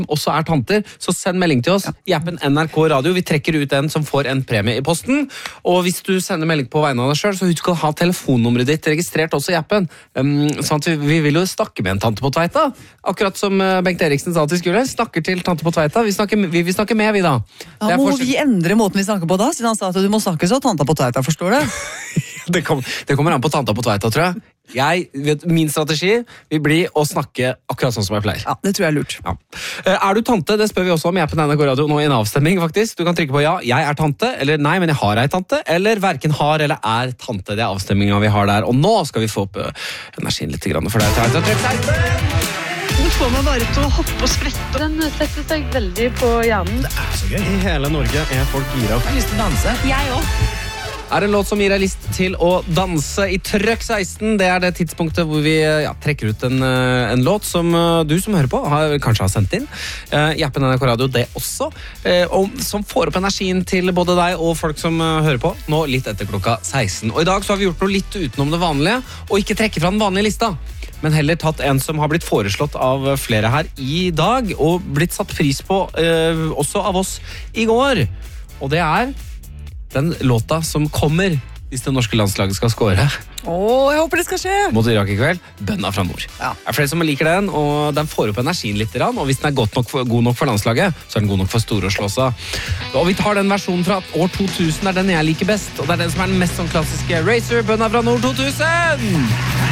også er tanter, så send melding til oss i appen NRK Radio. Vi trekker ut en som får en premie i posten, og hvis du sender melding på vegne av deg selv, så husk å ha telefonnummeret ditt registrert også i appen, sånn at vi vil jo snakke med en tante på Tveita, akkurat som Bengt Eriksen sa til skolen, snakker til tante på Tveita, vi vil snakke med vi da. Ja, må vi endre måten vi snakker på da, siden han sa at du må snakke så tanta på Tveita, forstår du? Det kommer an på tanta på Tveita, tror jeg. Min strategi vil bli å snakke akkurat sånn som jeg pleier. Ja, det tror jeg er lurt. Ja. Er du tante? Det spør vi også om i appen NRK Radio nå i en avstemning, faktisk. Du kan trykke på ja, jeg er tante, eller nei, men jeg har ei tante, eller hverken har eller er tante. Det er avstemningen vi har der. Og nå skal vi få opp energien litt grann, for det er Det får meg bare til å hoppe og sprette. Den setter seg veldig på hjernen. Det er så gøy. I hele Norge er folk gira. Jeg har lyst til å danse. Jeg også. Er en låt som gir deg lyst til å danse i Trøkk 16. Det er det tidspunktet hvor vi trekker ut en låt som du som hører på kanskje har sendt inn. I appen NRK Radio det også. Og som får opp energien til både deg og folk som hører på. Nå litt etter klokka 16. Og i dag så har vi gjort noe litt utenom det vanlige, og ikke trekke fra den vanlige lista. Men heller tatt en som har blitt foreslått av flere her i dag, og blitt satt pris på også av oss i går. Og det er den låta som kommer hvis det norske landslaget skal score. Jeg håper det skal skje. Mot Irak i kveld, Bønna fra nord. Ja. Det er flere som liker den, og den får opp energien litt. Og hvis den er god nok for landslaget, så er den god nok for Storosjlåsa. Og vi tar den versjonen fra år 2000, det er den jeg liker best. Og det er den som er den mest sånn klassiske Racer, Bønna fra nord 2000!